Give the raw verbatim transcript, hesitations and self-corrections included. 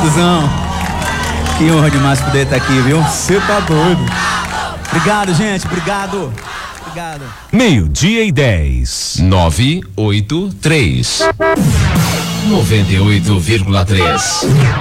Duduzão, que honra demais poder estar aqui, viu? Você tá doido. Obrigado, gente, obrigado. Obrigado. Meio-dia e dez. nove oito três noventa e oito vírgula três.